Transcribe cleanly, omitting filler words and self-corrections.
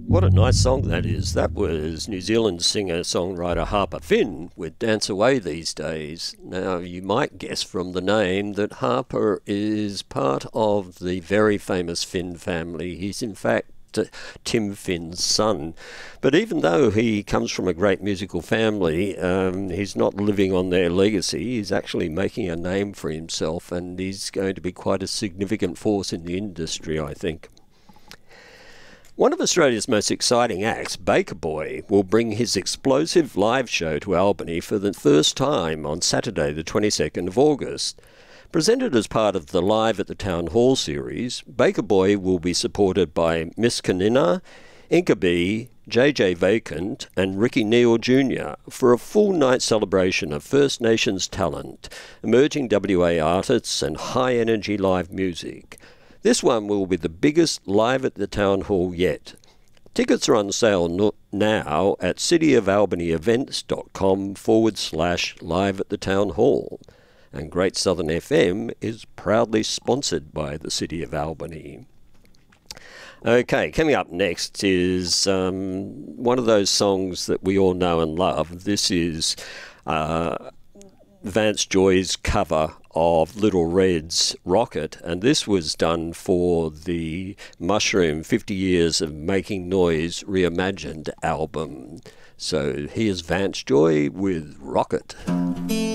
What a nice song that is. That was New Zealand singer-songwriter Harper Finn with Dance Away These Days. Now, you might guess from the name that Harper is part of the very famous Finn family. He's in fact Tim Finn's son. But even though he comes from a great musical family, he's not living on their legacy. He's actually making a name for himself, and he's going to be quite a significant force in the industry, I think. One of Australia's most exciting acts, Baker Boy, will bring his explosive live show to Albany for the first time on Saturday the 22nd of August. Presented as part of the Live at the Town Hall series, Baker Boy will be supported by Miss Kanina, Inca B, JJ Vacant and Ricky Neal Jr. for a full night celebration of First Nations talent, emerging WA artists and high-energy live music. This one will be the biggest Live at the Town Hall yet. Tickets are on sale now at cityofalbanyevents.com/Live at the Town Hall. And Great Southern FM is proudly sponsored by the City of Albany. Okay, coming up next is one of those songs that we all know and love. This is Vance Joy's cover of Little Red's Rocket, and this was done for the Mushroom 50 Years of Making Noise Reimagined album. So here's Vance Joy with Rocket.